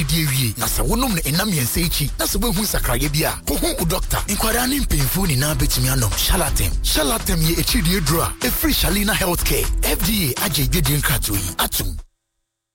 wie na sɛ wonom ne enam yɛnsa ichi na sɛ wohu sakraye bia kohu o doctor inkwara ne mpemfu ni na betumi anom Shalatem ye echidie dro a free Shalina Healthcare FDA agye dwedwe nkrato yi atum